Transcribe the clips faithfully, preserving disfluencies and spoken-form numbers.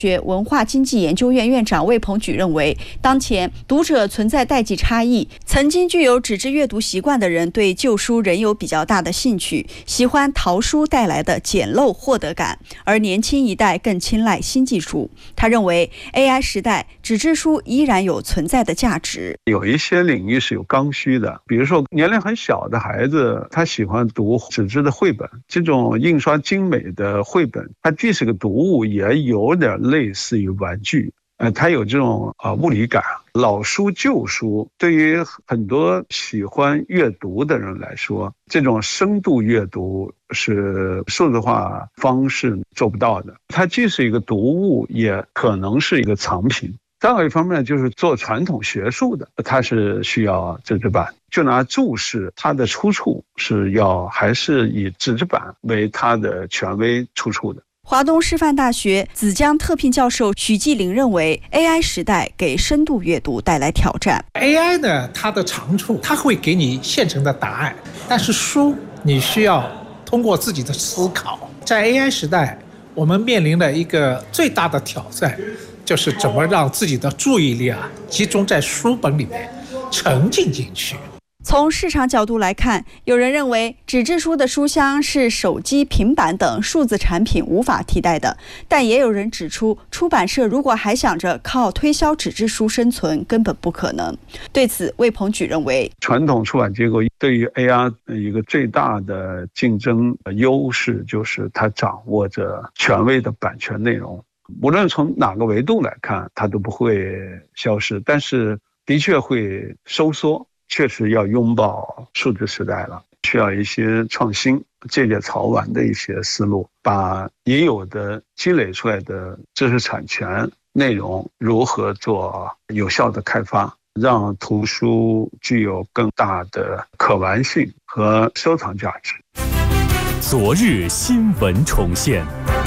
学文化经济研究院院长魏鹏举认为，当前读者存在代际差异，曾经具有纸质阅读习惯的人对旧书仍有比较大的兴趣，喜欢淘书带来的简陋获得感，而年轻一代更青睐新技术。他认为 A I 时代纸质书依然有存在的价值。 有一些领域是有刚需的，比如说年龄很小的孩子，他喜欢读纸质的绘本，这种印刷精美的绘本，它既是个读物，也有点类似于玩具，呃，它有这种啊、呃、物理感。老书旧书对于很多喜欢阅读的人来说，这种深度阅读是数字化方式做不到的。它既是一个读物，也可能是一个藏品。再有一方面就是做传统学术的，它是需要纸质版。就拿注释，它的出处是要还是以纸质版为它的权威出处的。 华东师范大学紫江特聘教授许继林认为 ，A I 时代给深度阅读带来挑战。 A I 呢，它的长处，它会给你现成的答案，但是书你需要通过自己的思考。在 A I 时代，我们面临的一个最大的挑战，就是怎么让自己的注意力啊集中在书本里面，沉浸进去。 从市场角度来看，有人认为纸质书的书香是手机、平板等数字产品无法替代的，但也有人指出，出版社如果还想着靠推销纸质书生存，根本不可能。对此，魏鹏举认为， 传统出版机构对于 A I 一个最大的竞争优势就是它掌握着权威的版权内容，无论从哪个维度来看，它都不会消失，但是的确会收缩。确实要拥抱数字时代了，需要一些创新，借鉴曹完的一些思路，把已有的积累出来的知识产权内容如何做有效的开发，让图书具有更大的可玩性和收藏价值。 昨日新闻重现，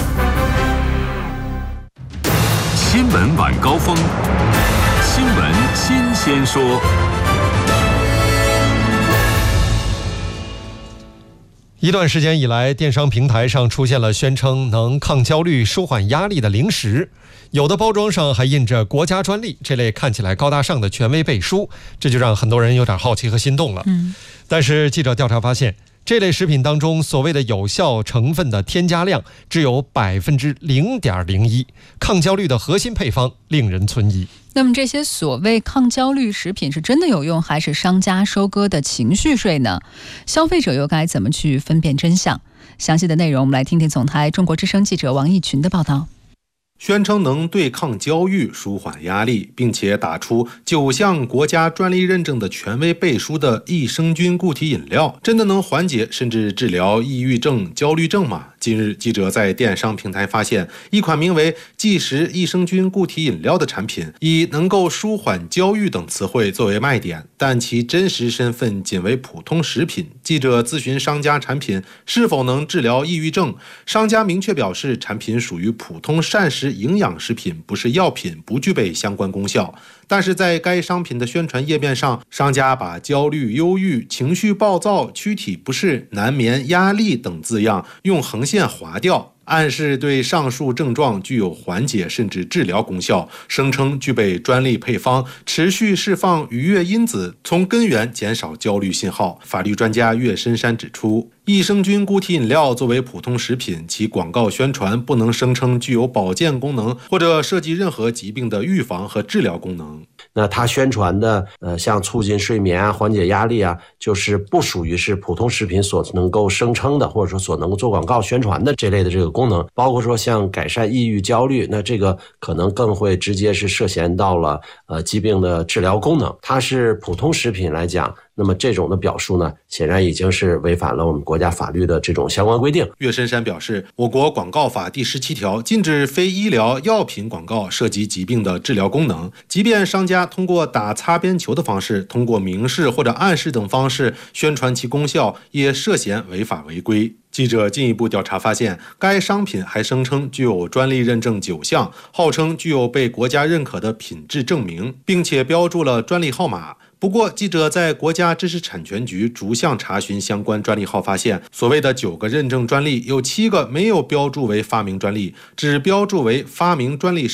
新闻晚高峰，新闻新鲜说。 一段时间以来，电商平台上出现了宣称能抗焦虑、舒缓压力的零食，有的包装上还印着国家专利，这类看起来高大上的权威背书，这就让很多人有点好奇和心动了。嗯，但是记者调查发现，这类食品当中所谓的有效成分的添加量只有百分之零点零一，抗焦虑的核心配方令人存疑。 那么这些所谓抗焦虑食品是真的有用，还是商家收割的情绪税呢？消费者又该怎么去分辨真相？详细的内容我们来听听总台中国之声记者王义群的报道。 宣称能对抗焦虑、舒缓压力，并且打出九项国家专利认证的权威背书的益生菌固体饮料，真的能缓解甚至治疗抑郁症、焦虑症吗？近日，记者在电商平台发现，一款名为“即食益生菌固体饮料”的产品，以能够舒缓焦虑等词汇作为卖点，但其真实身份仅为普通食品。记者咨询商家产品是否能治疗抑郁症，商家明确表示，产品属于普通膳食营养食品，不是药品，不具备相关功效。但是在该商品的宣传页面上，商家把焦虑、忧郁、情绪暴躁、躯体不适、难眠、压力等字样用横线划掉，暗示对上述症状具有缓解甚至治疗功效，声称具备专利配方，持续释放愉悦因子，从根源减少焦虑信号。法律专家岳深山指出，益生菌固体饮料作为普通食品，其广告宣传不能声称具有保健功能或者涉及任何疾病的预防和治疗功能。 那它宣传的呃，像促进睡眠啊、缓解压力啊，就是不属于是普通食品所能够声称的，或者说所能够做广告宣传的这类的这个功能。包括说像改善抑郁、焦虑，那这个可能更会直接是涉嫌到了呃疾病的治疗功能。它是普通食品来讲，那么这种的表述呢，显然已经是违反了我们国家法律的这种相关规定。 岳深山表示，我国广告法第十七条禁止非医疗药品广告涉及疾病的治疗功能，即便商家通过打擦边球的方式，通过明示或者暗示等方式宣传其功效，也涉嫌违法违规。记者进一步调查发现，该商品还声称具有专利认证九项，号称具有被国家认可的品质证明，并且标注了专利号码。 不过，记者在国家知识产权局逐项查询相关专利号，发现所谓的九个认证专利有七个没有标注为发明专利，只标注为发明专利